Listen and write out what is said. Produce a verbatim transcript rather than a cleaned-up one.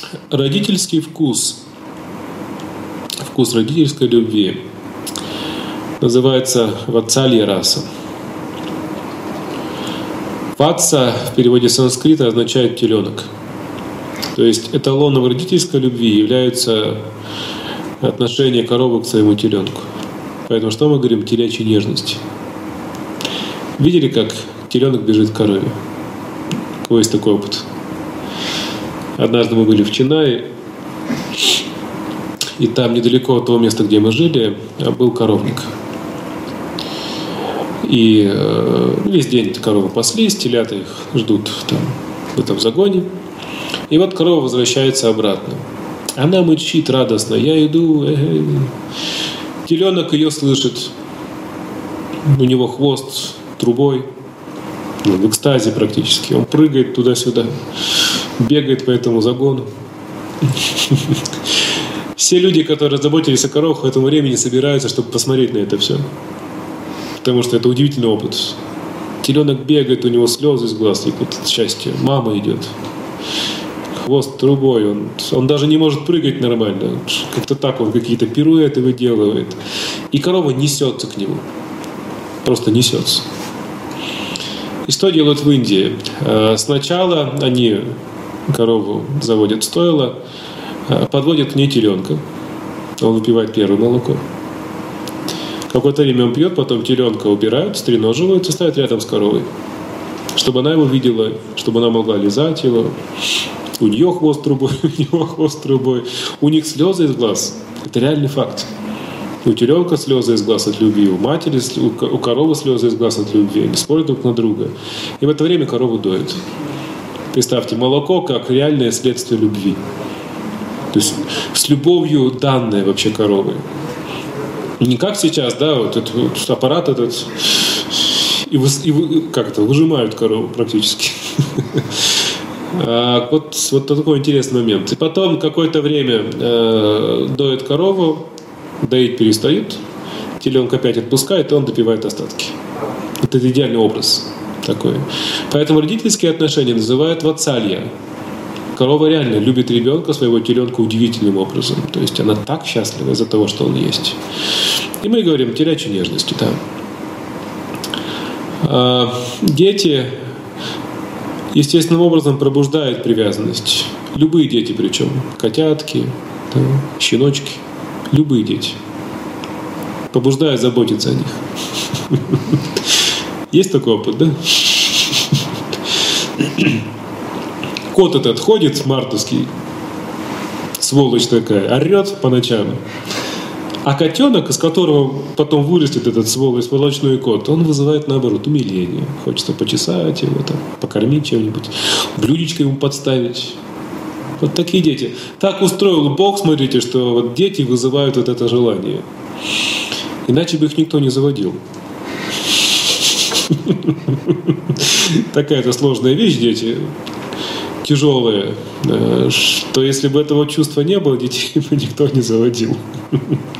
Родительский вкус, вкус родительской любви называется ватсалья раса. Ватса в переводе с санскрита означает теленок. То есть эталоном родительской любви являются отношения коровы к своему теленку. Поэтому что мы говорим? Телячья нежность. Видели, как теленок бежит к корове? У кого есть такой опыт? Однажды мы были в Чинае, и там недалеко от того места, где мы жили, был коровник. И э, весь день коровы паслись, телята их ждут там, в этом загоне. И вот корова возвращается обратно. Она мычит радостно: я иду. Э-э. Теленок ее слышит. У него хвост трубой, в экстазе практически. Он прыгает туда-сюда, бегает по этому загону. Все люди, которые заботились о коровах, в этом времени собираются, чтобы посмотреть на это все. Потому что это удивительный опыт. Теленок бегает, у него слезы из глаз текут от счастья. Мама идет. Хвост трубой. Он, он даже не может прыгать нормально. Как-то так он какие-то пируэты выделывает. И корова несется к нему. Просто несется. И что делают в Индии? Сначала они корову заводят в стойло, подводят к ней теленка. Он выпивает первое молоко. Какое-то время он пьет, потом теленка убирают, стреноживают и ставят рядом с коровой. Чтобы она его видела, чтобы она могла лизать его. У нее хвост трубой, у него хвост трубой. У них слезы из глаз. Это реальный факт. У теленка слезы из глаз от любви, у матери, у коровы слезы из глаз от любви. Они спорят друг на друга. И в это время корову доят. Представьте, молоко как реальное следствие любви. То есть с любовью данное вообще коровы. Не как сейчас, да, вот этот вот аппарат этот, и, вы, и как это, выжимают корову практически. А вот, вот такой интересный момент. И потом какое-то время э, доят корову, доить перестают, теленок опять отпускает, и он допивает остатки. Это идеальный образ такой. Поэтому родительские отношения называют ватсалья. Корова реально любит ребенка, своего теленка удивительным образом. То есть она так счастлива из-за того, что он есть. И мы говорим телячьей нежности, да. А дети естественным образом пробуждают привязанность. Любые дети причем. Котятки, да, щеночки. Любые дети. Побуждают заботиться о них. Есть такой опыт, да? Кот этот ходит, мартовский, сволочь такая, орет по ночам. А котенок, из которого потом вырастет этот сволочь, сволочной кот, он вызывает, наоборот, умиление. Хочется почесать его, там, покормить чем-нибудь, блюдечко ему подставить. Вот такие дети. Так устроил Бог, смотрите, что вот дети вызывают вот это желание. Иначе бы их никто не заводил. Такая-то сложная вещь, дети. Тяжелые, что если бы этого чувства не было, детей бы никто не заводил.